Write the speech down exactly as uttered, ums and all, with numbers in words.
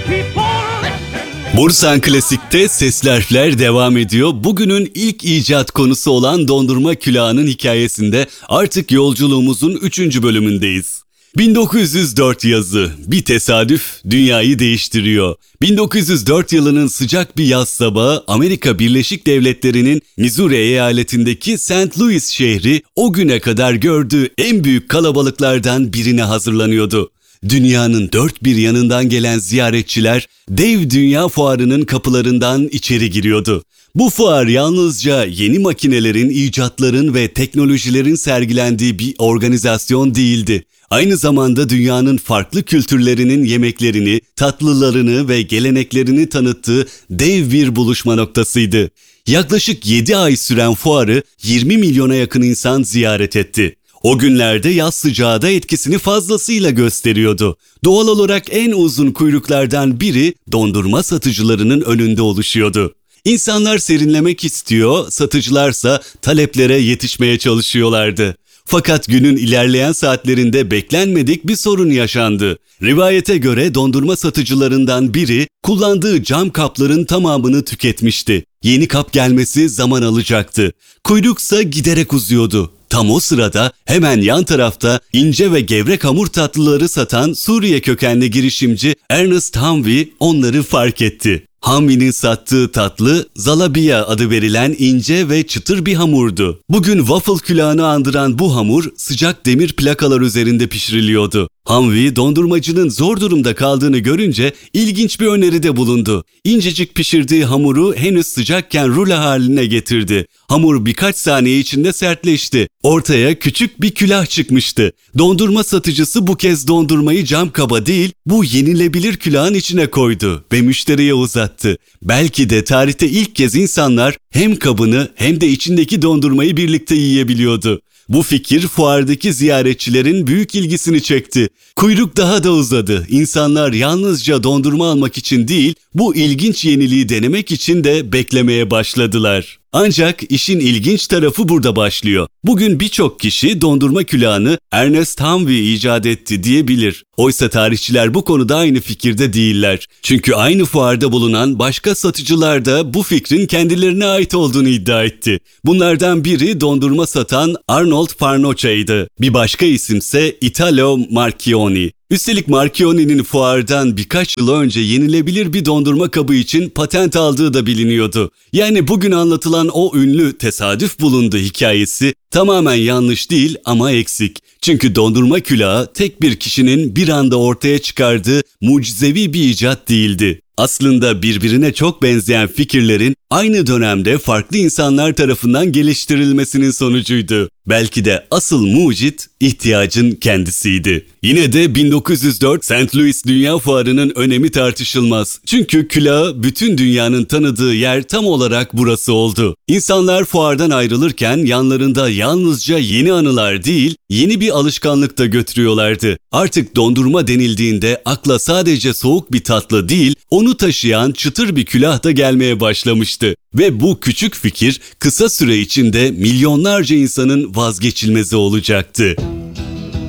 Bursan Klasik'te Sesli Harfler devam ediyor. Bugünün ilk icat konusu olan dondurma külahının hikayesinde artık yolculuğumuzun üçüncü bölümündeyiz. bin dokuz yüz dört yazı, bir tesadüf dünyayı değiştiriyor. bin dokuz yüz dört yılının sıcak bir yaz sabahı Amerika Birleşik Devletleri'nin Missouri eyaletindeki Saint Louis şehri o güne kadar gördüğü en büyük kalabalıklardan birine hazırlanıyordu. Dünyanın dört bir yanından gelen ziyaretçiler dev dünya fuarının kapılarından içeri giriyordu. Bu fuar yalnızca yeni makinelerin, icatların ve teknolojilerin sergilendiği bir organizasyon değildi. Aynı zamanda dünyanın farklı kültürlerinin yemeklerini, tatlılarını ve geleneklerini tanıttığı dev bir buluşma noktasıydı. Yaklaşık yedi ay süren fuarı yirmi milyona yakın insan ziyaret etti. O günlerde yaz sıcağı da etkisini fazlasıyla gösteriyordu. Doğal olarak en uzun kuyruklardan biri dondurma satıcılarının önünde oluşuyordu. İnsanlar serinlemek istiyor, satıcılarsa taleplere yetişmeye çalışıyorlardı. Fakat günün ilerleyen saatlerinde beklenmedik bir sorun yaşandı. Rivayete göre dondurma satıcılarından biri kullandığı cam kapların tamamını tüketmişti. Yeni kap gelmesi zaman alacaktı. Kuyruksa giderek uzuyordu. Tam o sırada hemen yan tarafta ince ve gevrek hamur tatlıları satan Suriye kökenli girişimci Ernest Hamwi onları fark etti. Hamwi'nin sattığı tatlı zalabia adı verilen ince ve çıtır bir hamurdu. Bugün waffle külahını andıran bu hamur sıcak demir plakalar üzerinde pişiriliyordu. Hamwi dondurmacının zor durumda kaldığını görünce ilginç bir öneride bulundu. İncecik pişirdiği hamuru henüz sıcakken rulo haline getirdi. Hamur birkaç saniye içinde sertleşti. Ortaya küçük bir külah çıkmıştı. Dondurma satıcısı bu kez dondurmayı cam kaba değil, bu yenilebilir külahın içine koydu ve müşteriye uzattı. Belki de tarihte ilk kez insanlar hem kabını hem de içindeki dondurmayı birlikte yiyebiliyordu. Bu fikir fuardaki ziyaretçilerin büyük ilgisini çekti. Kuyruk daha da uzadı. İnsanlar yalnızca dondurma almak için değil, bu ilginç yeniliği denemek için de beklemeye başladılar. Ancak işin ilginç tarafı burada başlıyor. Bugün birçok kişi dondurma külahını Ernest Hamwi icat etti diyebilir. Oysa tarihçiler bu konuda aynı fikirde değiller. Çünkü aynı fuarda bulunan başka satıcılar da bu fikrin kendilerine ait olduğunu iddia etti. Bunlardan biri dondurma satan Arnold Farnocchi'ydi. Bir başka isimse Italo Marchionni. Üstelik Marchioni'nin fuardan birkaç yıl önce yenilebilir bir dondurma kabı için patent aldığı da biliniyordu. Yani bugün anlatılan o ünlü tesadüf bulundu hikayesi tamamen yanlış değil ama eksik. Çünkü dondurma külahı tek bir kişinin bir anda ortaya çıkardığı mucizevi bir icat değildi. Aslında birbirine çok benzeyen fikirlerin aynı dönemde farklı insanlar tarafından geliştirilmesinin sonucuydu. Belki de asıl mucit ihtiyacın kendisiydi. Yine de bin dokuz yüz dört Saint Louis Dünya Fuarı'nın önemi tartışılmaz. Çünkü külahı bütün dünyanın tanıdığı yer tam olarak burası oldu. İnsanlar fuardan ayrılırken yanlarında yalnızca yeni anılar değil, yeni bir alışkanlık da götürüyorlardı. Artık dondurma denildiğinde akla sadece soğuk bir tatlı değil, onu taşıyan çıtır bir külah da gelmeye başlamıştı. Ve bu küçük fikir kısa süre içinde milyonlarca insanın vazgeçilmezi olacaktı.